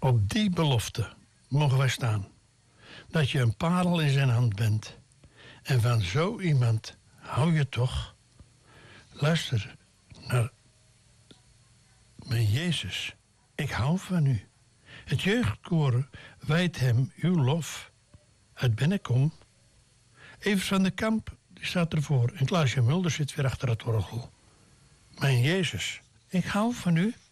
Op die belofte mogen wij staan. Dat je een parel in zijn hand bent. En van zo iemand hou je toch. Luister naar mijn Jezus. Ik hou van u. Het jeugdkoor wijdt hem uw lof. Uit Bennekom. Evers van de Kamp, die staat ervoor. En Klaasje Mulder zit weer achter het orgel. Mijn Jezus, ik hou van u.